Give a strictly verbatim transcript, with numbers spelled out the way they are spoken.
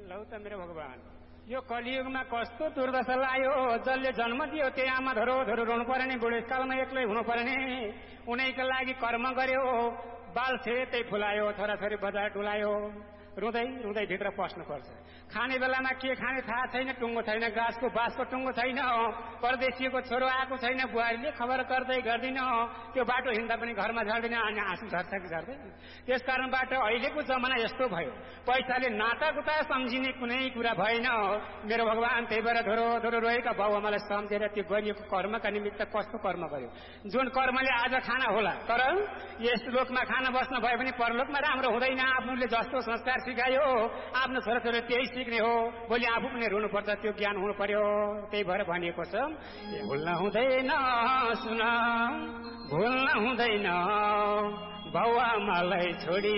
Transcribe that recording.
लौ त मेरो भगवान, यो कलियुगमा कस्तो दुर्दशा लाग्यो। जसले जन्म दियो त्यही आमा धरो धरो रुनु पर्ने, बुढेसकालमा एक्लै हुनु पर्ने। उनैका लागि कर्म गर्यो, बाल छेतै फुलायो, छोराछोरी बजार डुलायो। रुँदै रुँदै भित्र पस्नुपर्छ। खाने बेलामा के खाने थाहा छैन, टुङ्गो छैन, गाछको बाँसको टुङ्गो छैन, परदेशीको छोरो आएको छैन, बुहारीले खबर गर्दै गर्दिन, त्यो बाटो हिँड्दा पनि घरमा झर्दैन, अनि आँसु झर्छ कि झर्दैन। त्यस कारणबाट अहिलेको जमाना यस्तो भयो, पैसाले नातागुता सम्झिने कुनै कुरा भएन मेरो भगवान। त्यही भएर धोरो धोरो रोएका बाउ आमालाई सम्झेर त्यो गरिएको कर्मका निमित्त कस्तो कर्म गर्यो, जुन कर्मले आज खाना होला, तर यस लोकमा खाना बस्न भयो भने परलोकमा राम्रो हुँदैन। आफूले जस्तो संस्कार सिकायो आफ्नो छोराछोरी त्यही सिक्ने हो, भोलि आफू पनि रुनु पर्छ, त्यो ज्ञान हुनु पर्यो। त्यही भएर भनिएको छ, भुल्न हुँदैन सुन, भुल्न हुँदैन बाउ आमालाई छोडी।